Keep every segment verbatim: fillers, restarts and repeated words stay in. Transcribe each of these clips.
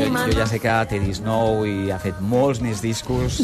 jo, jo ja sé que té disc nou i ha fet molts més discos.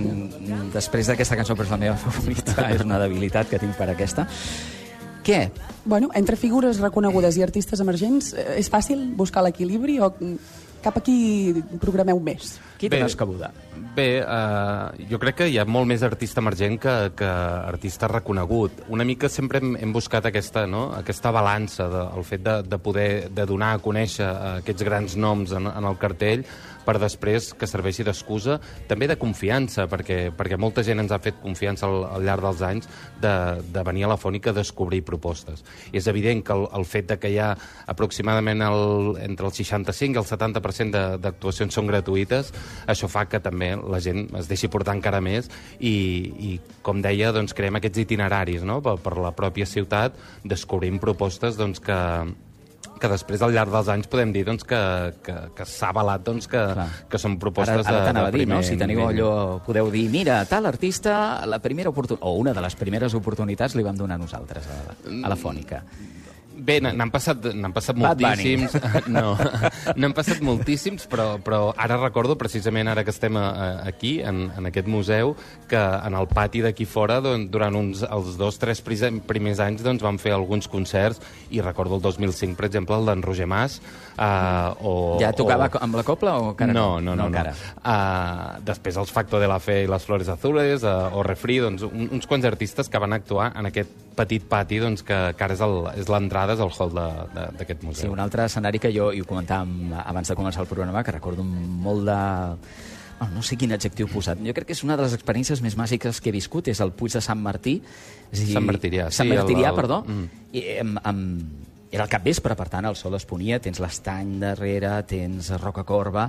Després d'aquesta cançó, però és la meva favorita, és una debilitat que tinc per aquesta. Què? Bueno, entre figures reconegudes i artistes emergents, és fàcil buscar l'equilibri o cap aquí programeu més? Qui té més cabuda? Bé, eh, jo crec que hi ha molt més artista emergent que, que artista reconegut. Una mica sempre hem, hem buscat aquesta, no? aquesta balança, de, el fet de, de poder de donar a conèixer aquests grans noms en, en el cartell, per després que serveixi d'excusa, també de confiança, perquè, perquè molta gent ens ha fet confiança al, al llarg dels anys de, de venir a la Fònica a descobrir propostes. I és evident que el, el fet de que hi ha aproximadament el, entre el seixanta-cinc i el setanta per cent d'actuacions són gratuïtes, això fa que també la gent es deixi portar encara més i, i com deia, doncs, creem aquests itineraris, no? per, per la pròpia ciutat, descobrim propostes doncs, que que després al llarg dels anys podem dir doncs, que, que, que s'ha avalat doncs, que, que són propostes ara, ara de, de primer... Dir, no? Si teniu allò, podeu dir, mira, tal artista, la primera oportunitat, o una de les primeres oportunitats li vam donar nosaltres a, a la Fònica. Bé, n'han passat, n'han passat moltíssims. No, n'han passat moltíssims, però, però ara recordo, precisament ara que estem a, a, aquí, en, en aquest museu, que en el pati d'aquí fora, doncs, durant uns, els dos, tres primers anys, doncs, vam fer alguns concerts, i recordo el dos mil cinc, per exemple, el d'en Roger Mas. Uh, o, ja tocava o... amb la copla o encara no? No, no, no. no, no. Uh, després els Facto de la Fe i les Flores Azules, uh, o Refri, doncs, un, uns quants artistes que van actuar en aquest petit pati, doncs, que, que ara és l'entrada, és el hall d'aquest museu. Sí, un altre escenari que jo, i ho comentàvem abans de començar el programa, que recordo molt de... Oh, no sé quin adjectiu posat. Jo crec que és una de les experiències més màgiques que he viscut, és el Puig de Sant Martí. És dir, Sant Martirià. Sant Martirià, sí, el, perdó. Mm. I, amb, amb, era el capvespre, per tant, el sol es ponia, tens l'Estany darrere, tens Rocacorba,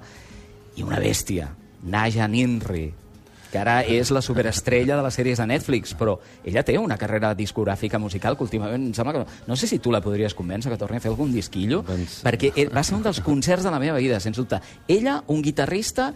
i una bèstia, Naja Ninri, que ara és la superestrella de les sèries de Netflix, però ella té una carrera discogràfica musical que últimament em sembla que... No sé si tu la podries convèncer que torni a fer algun disquillo, doncs... perquè va ser un dels concerts de la meva vida, sens dubte. Ella, un guitarrista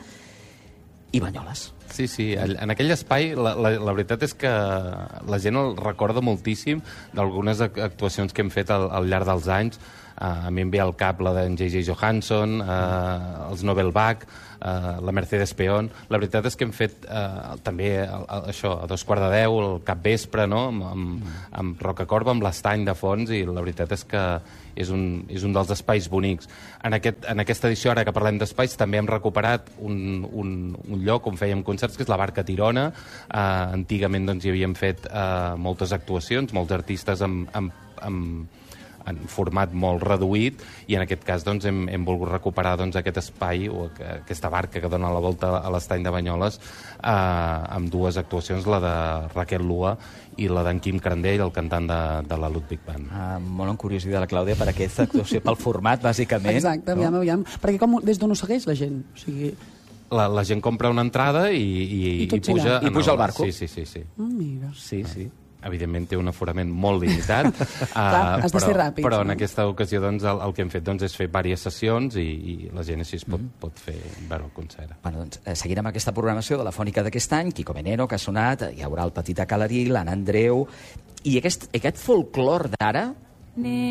i Banyoles. Sí, sí, en aquell espai la, la, la veritat és que la gent el recorda moltíssim d'algunes actuacions que hem fet al, al llarg dels anys. Uh, a mi em ve al cap la d'en J J Johansson, uh, els Nobel Bach, uh, la Mercedes Peón. La veritat és que hem fet uh, també el, el, això, a dos quarts de deu, el capvespre, no? amb, amb, amb Rocacorba, amb l'Estany de fons, i la veritat és que és un, és un dels espais bonics. En, aquest, en aquesta edició, ara que parlem d'espais, també hem recuperat un, un, un lloc on fèiem concerts, que és la Barca Tirona. Uh, antigament doncs, hi havíem fet uh, moltes actuacions, molts artistes amb... amb, amb en format molt reduït, i en aquest cas doncs, hem, hem volgut recuperar doncs, aquest espai o aquesta barca que dona la volta a l'Estany de Banyoles, eh, amb dues actuacions, la de Raquel Lua i la d'en Quim Crandell, el cantant de, de la Ludwig Band. Ah, molt encuriosida la Clàudia per aquesta actuació, pel format, bàsicament. Exacte, aviam, no? aviam. Perquè com, des d'on ho segueix la gent? O sigui... La, la gent compra una entrada i, i, I, i puja... I puja al barco. Sí, sí, sí. sí. Oh, mira. Sí, sí. Evidentment té un aforament molt limitat. uh, Clar, has de però, ser ràpid. Però en no? aquesta ocasió doncs, el, el que hem fet doncs, és fer diverses sessions i, i la gent així es pot, mm. pot fer veure el concert. Bueno, doncs, eh, seguirem aquesta programació de la Fònica d'aquest any, Quico Veneno, que ha sonat, hi haurà el Petit Acalarí, l'Anna Andreu, i aquest, aquest folclor d'ara...